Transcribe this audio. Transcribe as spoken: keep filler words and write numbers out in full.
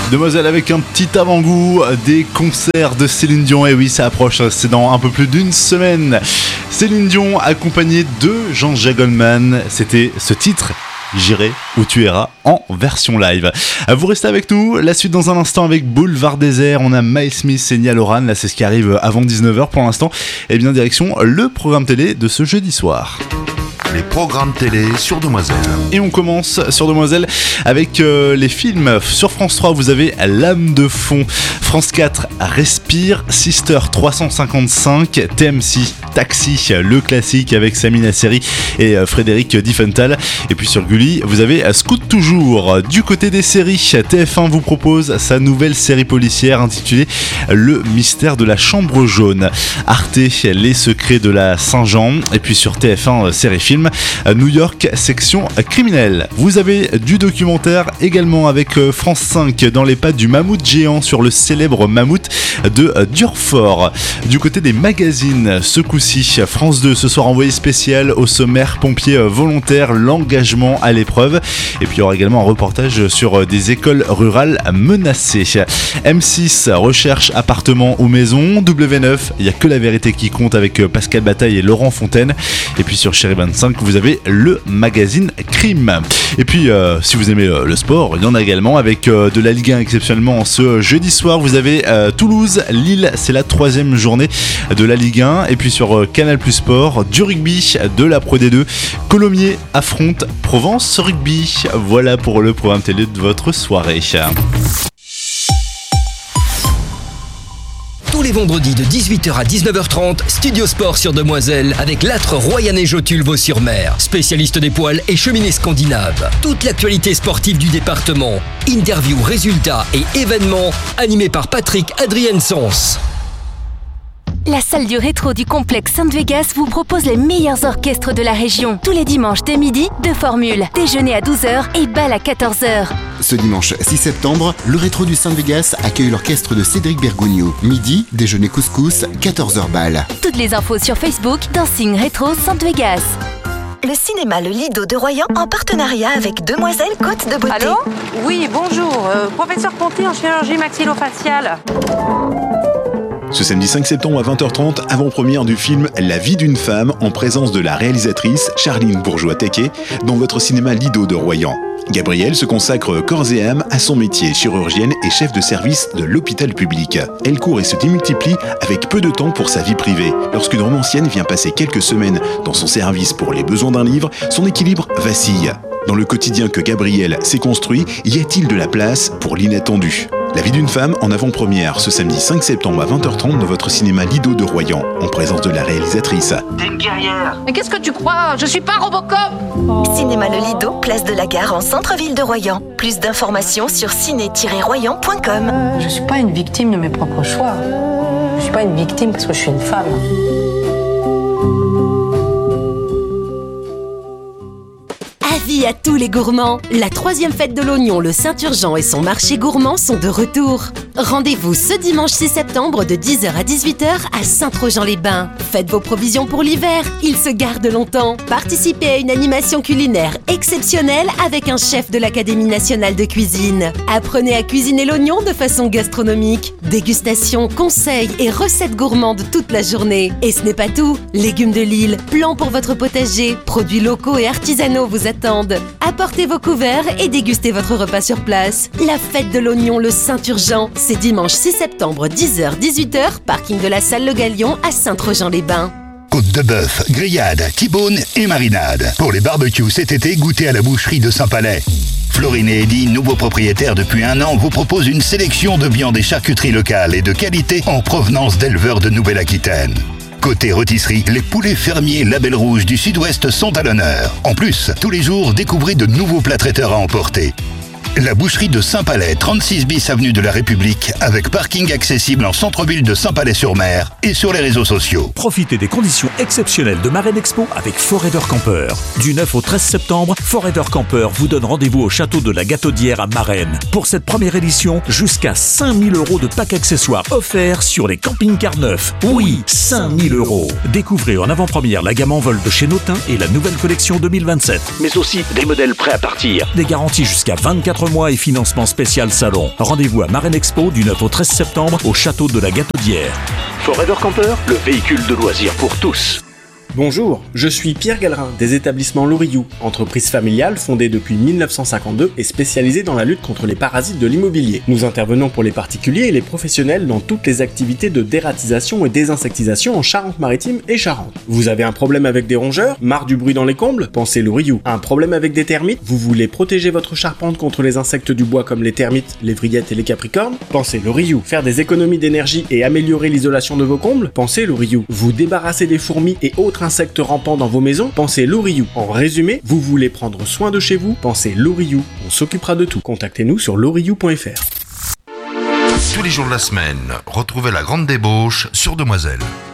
Demoiselle avec un petit avant-goût des concerts de Céline Dion. Et oui, ça approche, c'est dans un peu plus d'une semaine. Céline Dion accompagnée de Jean-Jacques Goldman. C'était ce titre, J'irai où tu iras, en version live. Vous restez avec nous, la suite dans un instant avec Boulevard Désert. On a Miles Smith et Niall Horan, là c'est ce qui arrive avant dix-neuf heures pour l'instant. Et bien direction le programme télé de ce jeudi soir. Les programmes télé sur Demoiselle. Et on commence sur Demoiselle avec euh, les films. Sur France trois, vous avez L'âme de fond. France quatre, Respire. Sister trois cent cinquante-cinq. T M C, Taxi, le classique avec Sami Nasseri et euh, Frédéric Diffenthal. Et puis sur Gulli, vous avez Scout toujours. Du côté des séries, T F un vous propose sa nouvelle série policière intitulée Le mystère de la chambre jaune. Arte, Les secrets de la Saint-Jean. Et puis sur T F un, série film, New York, section criminelle. Vous avez du documentaire également avec France cinq dans les pas du mammouth géant sur le célèbre mammouth de Durfort. Du côté des magazines, ce coup-ci, France deux ce soir envoyé spécial au sommaire pompiers volontaires, l'engagement à l'épreuve. Et puis il y aura également un reportage sur des écoles rurales menacées. M six, recherche appartement ou maison. W neuf, il n'y a que la vérité qui compte avec Pascal Bataille et Laurent Fontaine. Et puis sur Chérie vingt-cinq, vous avez le magazine Crime. Et puis euh, si vous aimez euh, le sport, il y en a également avec euh, de la Ligue un exceptionnellement ce jeudi soir. Vous avez euh, Toulouse, Lille, c'est la troisième journée de la Ligue un. Et puis sur euh, Canal Plus Sport, du rugby, de la Pro D deux, Colomiers affronte Provence Rugby. Voilà pour le programme télé de votre soirée. Tous les vendredis de dix-huit heures à dix-neuf heures trente, Studio Sport sur Demoiselle avec l'âtre Royanais Jotule Vaux-sur-Mer, spécialiste des poils et cheminées scandinaves. Toute l'actualité sportive du département, interviews, résultats et événements, animés par Patrick Adrien-Sens. La salle du rétro du complexe Sainte-Vegas vous propose les meilleurs orchestres de la région. Tous les dimanches dès midi, deux formules. Déjeuner à douze heures et bal à quatorze heures. Ce dimanche six septembre, le rétro du Sainte-Vegas accueille l'orchestre de Cédric Bergogneau. Midi, déjeuner couscous, quatorze heures bal. Toutes les infos sur Facebook, Dancing Rétro Sainte-Vegas. Le cinéma Le Lido de Royan en partenariat avec Demoiselle Côte de Beauté. Allô ? Oui, bonjour. Euh, professeur Ponty en chirurgie maxillofaciale. Ce samedi cinq septembre à vingt heures trente, avant-première du film La vie d'une femme en présence de la réalisatrice Charline Bourgeois-Tequet dans votre cinéma Lido de Royan. Gabrielle se consacre corps et âme à son métier, chirurgienne et chef de service de l'hôpital public. Elle court et se démultiplie avec peu de temps pour sa vie privée. Lorsqu'une romancienne vient passer quelques semaines dans son service pour les besoins d'un livre, son équilibre vacille. Dans le quotidien que Gabrielle s'est construit, y a-t-il de la place pour l'inattendu ? La vie d'une femme en avant-première ce samedi cinq septembre à vingt heures trente dans votre cinéma Lido de Royan, en présence de la réalisatrice. T'es une guerrière. Mais qu'est-ce que tu crois ? Je suis pas Robocop. Oh. Cinéma Le Lido, place de la Gare en centre-ville de Royan. Plus d'informations sur ciné tiret royan point com. Je suis pas une victime de mes propres choix. Je suis pas une victime parce que je suis une femme. Avis à tous les gourmands, la troisième fête de l'oignon, le Saint-Urgent et son marché gourmand sont de retour. Rendez-vous ce dimanche six septembre de dix heures à dix-huit heures à Saint-Trojan-les-Bains. Faites vos provisions pour l'hiver, ils se gardent longtemps. Participez à une animation culinaire exceptionnelle avec un chef de l'Académie nationale de cuisine. Apprenez à cuisiner l'oignon de façon gastronomique. Dégustation, conseils et recettes gourmandes toute la journée. Et ce n'est pas tout, légumes de l'île, plans pour votre potager, produits locaux et artisanaux vous attendent. Apportez vos couverts et dégustez votre repas sur place. La fête de l'oignon, le Saint-Urgent, c'est dimanche six septembre, dix heures à dix-huit heures, parking de la salle Le Galion à Saint-Trojan-les-Bains. Côte de bœuf, grillade, T-bone et marinade. Pour les barbecues cet été, goûtez à la boucherie de Saint-Palais. Florine et Eddy, nouveaux propriétaires depuis un an, vous proposent une sélection de viandes et charcuteries locales et de qualité en provenance d'éleveurs de Nouvelle-Aquitaine. Côté rôtisserie, les poulets fermiers Label Rouge du Sud-Ouest sont à l'honneur. En plus, tous les jours, découvrez de nouveaux plats traiteurs à emporter. La boucherie de Saint-Palais, trente-six bis avenue de la République, avec parking accessible en centre-ville de Saint-Palais-sur-Mer et sur les réseaux sociaux. Profitez des conditions exceptionnelles de Marraine Expo avec Forever Camper. Du neuf au treize septembre, Forever Camper vous donne rendez-vous au château de la Gataudière à Marennes. Pour cette première édition, jusqu'à cinq mille euros de pack accessoires offerts sur les camping-cars neufs. Oui, cinq mille euros. Découvrez en avant-première la gamme en vol de chez Notin et la nouvelle collection deux mille vingt-sept. Mais aussi des modèles prêts à partir. Des garanties jusqu'à vingt-quatre Offre mois et financement spécial salon. Rendez-vous à Marraine Expo du neuf au treize septembre au château de la Gataudière. Forever Camper, le véhicule de loisirs pour tous. Bonjour, je suis Pierre Gallerin des établissements Loriou, entreprise familiale fondée depuis mille neuf cent cinquante-deux et spécialisée dans la lutte contre les parasites de l'immobilier. Nous intervenons pour les particuliers et les professionnels dans toutes les activités de dératisation et désinsectisation en Charente-Maritime et Charente. Vous avez un problème avec des rongeurs? Marre du bruit dans les combles? Pensez Loriou. Un problème avec des termites? Vous voulez protéger votre charpente contre les insectes du bois comme les termites, les vrillettes et les capricornes? Pensez Loriou. Faire des économies d'énergie et améliorer l'isolation de vos combles? Pensez Loriou. Vous débarrasser des fourmis et autres insectes rampants dans vos maisons? Pensez Loriou. En résumé, vous voulez prendre soin de chez vous? Pensez Loriou. On s'occupera de tout. Contactez-nous sur loriou point f r. Tous les jours de la semaine, retrouvez la grande débauche sur Demoiselle.